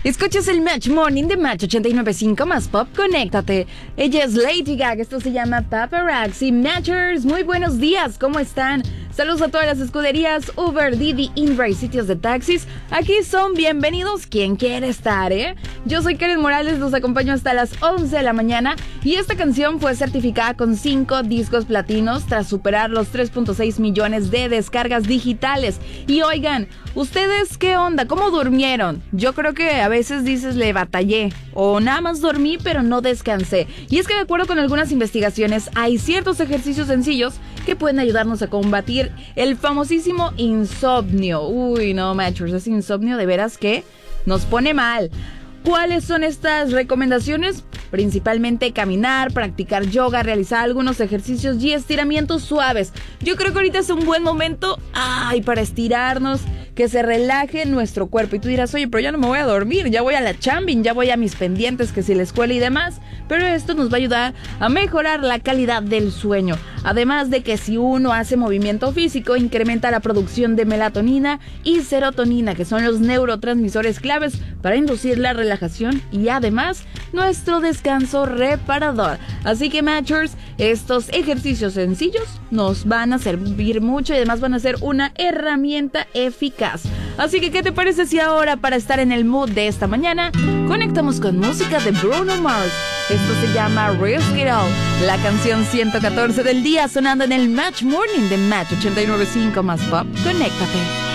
Escuchas el Match Morning de Match 89.5 más Pop, conéctate. Ella es Lady Gaga, esto se llama Paparazzi. Matchers, muy buenos días, ¿cómo están? Saludos a todas las escuderías, Uber, Didi, Indra y sitios de taxis. Aquí son bienvenidos quien quiere estar, ¿eh? Yo soy Karen Morales, los acompaño hasta las 11 de la mañana. Y esta canción fue certificada con 5 discos platinos tras superar los 3.6 millones de descargas digitales. Y oigan, ¿ustedes qué onda? ¿Cómo durmieron? Yo creo que a veces dices le batallé o nada más dormí pero no descansé. Y es que de acuerdo con algunas investigaciones hay ciertos ejercicios sencillos que pueden ayudarnos a combatir el famosísimo insomnio. Uy, no, Matchers, ese insomnio de veras que nos pone mal. ¿Cuáles son estas recomendaciones? Principalmente caminar, practicar yoga, realizar algunos ejercicios y estiramientos suaves. Yo creo que ahorita es un buen momento para estirarnos, que se relaje nuestro cuerpo. Y tú dirás, oye, pero ya no me voy a dormir, ya voy a la chambing, ya voy a mis pendientes, que si la escuela y demás. Pero esto nos va a ayudar a mejorar la calidad del sueño. Además de que si uno hace movimiento físico, incrementa la producción de melatonina y serotonina, que son los neurotransmisores claves para inducir la relajación y además nuestro descanso reparador. Así que Matchers, estos ejercicios sencillos nos van a servir mucho y además van a ser una herramienta eficaz. Así que, ¿qué te parece si ahora, para estar en el mood de esta mañana, conectamos con música de Bruno Mars? Esto se llama Risk It All, la canción 114 del día sonando en el Match Morning de Match 89.5 más Pop. Conéctate.